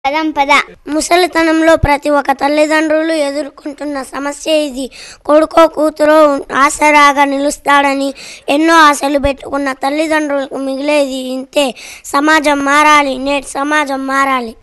పద ముసలితనంలో ప్రతి ఒక్క తల్లిదండ్రులు ఎదుర్కొంటున్న సమస్య ఇది. కొడుకో కూతురో ఆసరాగా నిలుస్తాడని ఎన్నో ఆశలు పెట్టుకున్న తల్లిదండ్రులకు మిగిలేది ఇంతే. సమాజం మారాలి, నేటి సమాజం మారాలి.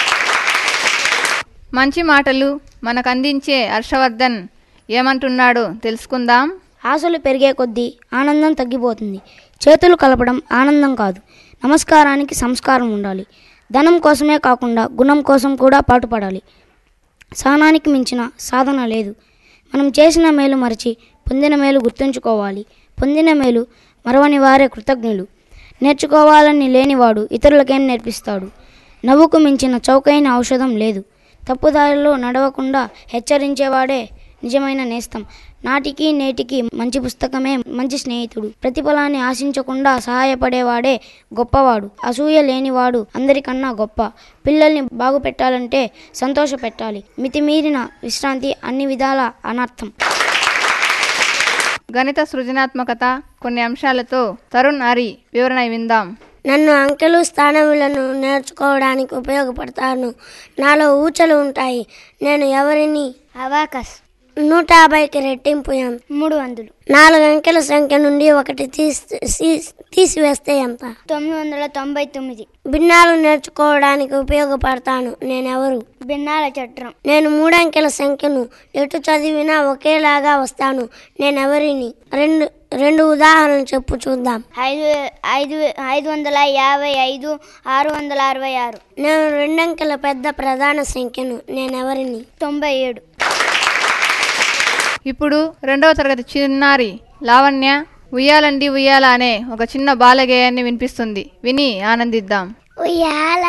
మంచి మాటలు మనకు అందించే హర్షవర్ధన్ ఏమంటున్నాడో తెలుసుకుందాం. ఆశలు పెరిగే కొద్దీ ఆనందం తగ్గిపోతుంది. చేతులు కలపడం ఆనందం కాదు, నమస్కారానికి సంస్కారం ఉండాలి. ధనం కోసమే కాకుండా గుణం కోసం కూడా పాటుపడాలి. సహనానికి మించిన సాధన లేదు. మనం చేసిన మేలు మరచి పొందిన మేలు గుర్తుంచుకోవాలి. పొందిన మేలు మరవని వారే కృతజ్ఞులు. నేర్చుకోవాలని లేనివాడు ఇతరులకేం నేర్పిస్తాడు? నవ్వుకు మించిన చౌకైన ఔషధం లేదు. తప్పుదారిలో నడవకుండా హెచ్చరించేవాడే నిజమైన నేస్తం. నాటికి నేటికి మంచి పుస్తకమే మంచి స్నేహితుడు. ప్రతిఫలాన్ని ఆశించకుండా సహాయపడేవాడే గొప్పవాడు. అసూయ లేనివాడు అందరికన్నా గొప్ప. పిల్లల్ని బాగు పెట్టాలంటే సంతోష పెట్టాలి. మితిమీరిన విశ్రాంతి అన్ని విధాల అనర్థం. గణిత సృజనాత్మకత కొన్ని అంశాలతో తరుణ్ హరి వివరణ విందాం. నన్ను అంకెలు స్థానములను నేర్చుకోవడానికి ఉపయోగపడతాను. నాలో ఊచలు ఉంటాయి. నేను ఎవరిని అవాకస్ 150కి రెట్టింపు 300 4 అంకెల సంఖ్య నుండి 1 తీసివేస్తే ఎంత? 999. భిన్నాలు నేర్చుకోవడానికి ఉపయోగపడతాను. నేనెవరు? భిన్నాల చట్రం. నేను 3 అంకెల సంఖ్యను ఎటు చదివినా ఒకేలాగా వస్తాను. నేనెవరిని? రెండు ఉదాహరణలు చెప్పు చూద్దాం. 555, 666. నేను 2 అంకెల పెద్ద ప్రధాన సంఖ్యను. నేనెవరిని? 97. ఇప్పుడు 2వ తరగతి చిన్నారి లావణ్య ఉయ్యాలండి ఉయ్యాల అనే ఒక చిన్న బాలగేయాన్ని వినిపిస్తుంది. విని ఆనందిద్దాం. ఉయ్యాల